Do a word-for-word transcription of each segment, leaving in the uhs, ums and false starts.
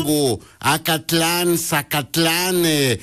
Acatlán, Zacatlán, eh,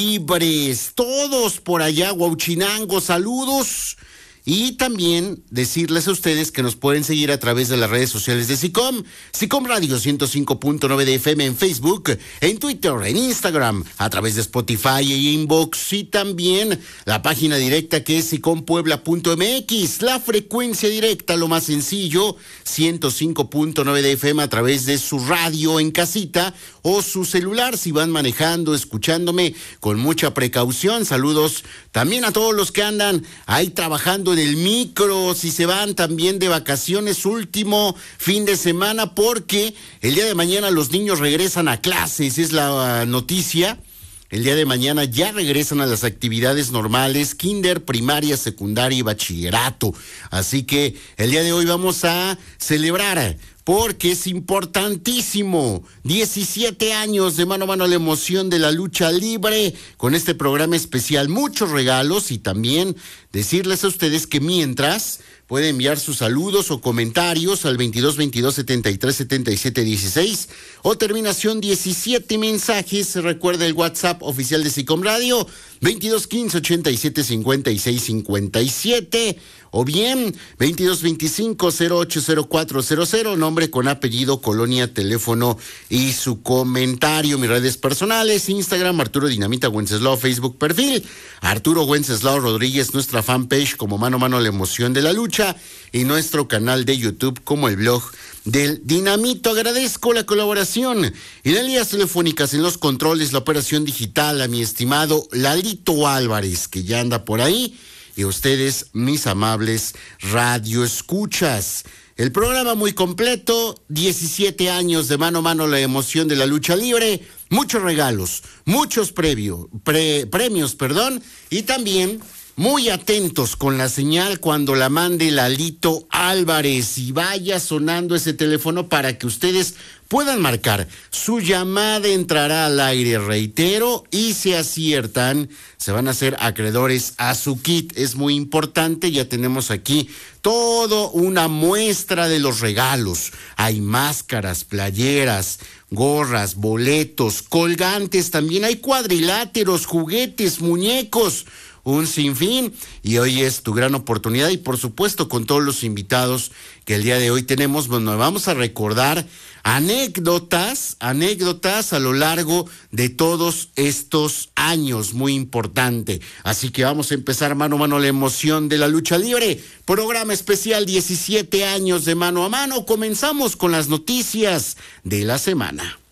Libres, todos por allá, Huauchinango, saludos. Y también decirles a ustedes que nos pueden seguir a través de las redes sociales de SICOM, SICOM Radio ciento cinco punto nueve de F M en Facebook, en Twitter, en Instagram, a través de Spotify e Inbox y también la página directa que es sicom puebla punto m x, la frecuencia directa, lo más sencillo, ciento cinco punto nueve de F M a través de su radio en casita o su celular si van manejando, escuchándome con mucha precaución. Saludos también a todos los que andan ahí trabajando en el micro, si se van también de vacaciones, último fin de semana, porque el día de mañana los niños regresan a clases, es la noticia. El día de mañana ya regresan a las actividades normales, kinder, primaria, secundaria y bachillerato. Así que el día de hoy vamos a celebrar, porque es importantísimo. diecisiete años de mano a mano a la emoción de la lucha libre con este programa especial. Muchos regalos y también decirles a ustedes que mientras pueden enviar sus saludos o comentarios al veintidós veintidós setenta y tres setenta y siete dieciséis o terminación diecisiete mensajes. Recuerda el WhatsApp oficial de SICOM Radio veintidós quince ochenta y siete cincuenta y seis cincuenta y siete o bien veintidós veinticinco cero ocho cero cuatro cero cero, nombre con apellido, colonia, teléfono y su comentario. Mis redes personales: Instagram Arturo Dinamita Wenceslao, Facebook perfil Arturo Wenceslao Rodríguez, nuestra fanpage como Mano a Mano la emoción de la lucha y nuestro canal de YouTube como el blog del Dinamito. Agradezco la colaboración y las líneas telefónicas en los controles, la operación digital a mi estimado Lalito Álvarez, que ya anda por ahí, y ustedes, mis amables radioescuchas. El programa muy completo, diecisiete años de mano a mano la emoción de la lucha libre, muchos regalos, muchos previo, pre, premios, perdón, y también muy atentos con la señal cuando la mande Lalito Álvarez y vaya sonando ese teléfono para que ustedes puedan marcar. Su llamada entrará al aire, reitero, y si aciertan, se van a hacer acreedores a su kit. Es muy importante, ya tenemos aquí todo una muestra de los regalos. Hay máscaras, playeras, gorras, boletos, colgantes, también hay cuadriláteros, juguetes, muñecos, un sinfín, y hoy es tu gran oportunidad y por supuesto con todos los invitados que el día de hoy tenemos, bueno, vamos a recordar anécdotas, anécdotas a lo largo de todos estos años, muy importante. Así que vamos a empezar mano a mano la emoción de la lucha libre, programa especial diecisiete años de mano a mano. Comenzamos con las noticias de la semana.